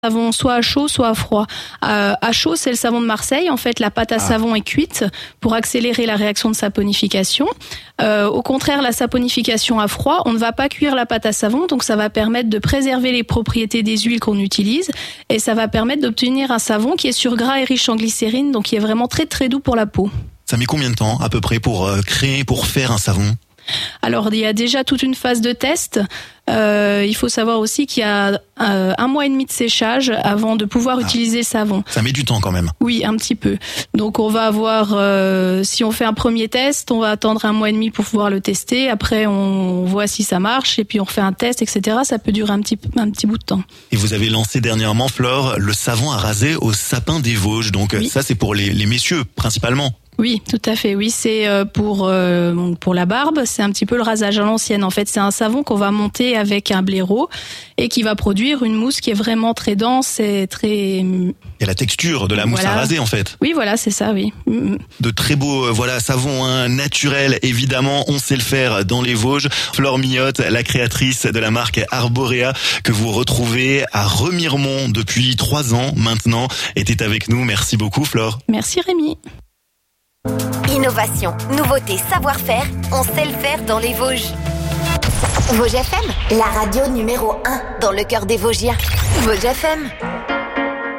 savon soit à chaud, soit à froid. À chaud, c'est le savon de Marseille. En fait, la pâte à savon est cuite pour accélérer la réaction de saponification. Au contraire, la saponification à froid, on ne va pas cuire la pâte à savon, donc ça va permettre de préserver les propriétés des huiles qu'on utilise et ça va permettre d'obtenir un savon qui est surgras et riche en glycérine, donc qui est vraiment très très doux pour la peau. Ça met combien de temps à peu près pour faire un savon ? Alors, il y a déjà toute une phase de test. Il faut savoir aussi qu'il y a 1 mois et demi de séchage avant de pouvoir utiliser le savon. Ça met du temps quand même. Oui, un petit peu. Donc, on va avoir, si on fait un premier test, on va attendre 1 mois et demi pour pouvoir le tester. Après, on voit si ça marche et puis on refait un test, etc. Ça peut durer un petit bout de temps. Et vous avez lancé dernièrement, Flore, le savon à raser au sapin des Vosges. Donc, ça, c'est pour les messieurs, principalement. Oui, tout à fait. Oui, c'est pour la barbe, c'est un petit peu le rasage à l'ancienne. En fait, c'est un savon qu'on va monter avec un blaireau et qui va produire une mousse qui est vraiment très dense et très... Et la texture de la mousse à raser, en fait. Oui, voilà, c'est ça, oui. De très beaux savons naturels, évidemment, on sait le faire dans les Vosges. Flore Millotte, la créatrice de la marque Arborea, que vous retrouvez à Remiremont depuis 3 ans maintenant, était avec nous. Merci beaucoup, Flore. Merci, Rémi. Innovation, nouveauté, savoir-faire, on sait le faire dans les Vosges. Vosges FM, la radio numéro 1 dans le cœur des Vosgiens. Vosges FM.